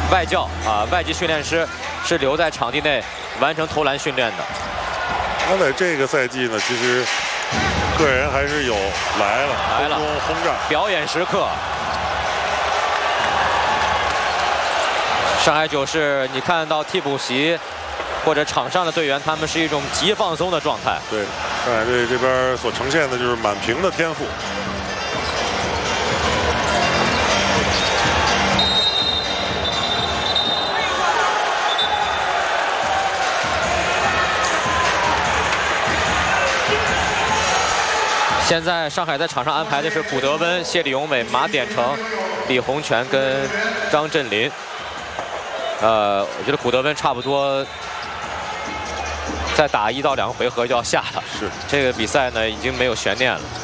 外教啊，外籍训练师是留在场地内完成投篮训练的。 他在这个赛季呢，其实个人还是有来了轰炸表演时刻。上海九市，你看到替补席或者场上的队员，他们是一种极放松的状态。 对，上海队这边所呈现的就是满屏的天赋。 现在上海在场上安排的是古德温、谢李永伟、马典成、李洪权跟张镇麟。我觉得古德温差不多再打1到2个回合就要下了。 是， 这个比赛呢已经没有悬念了。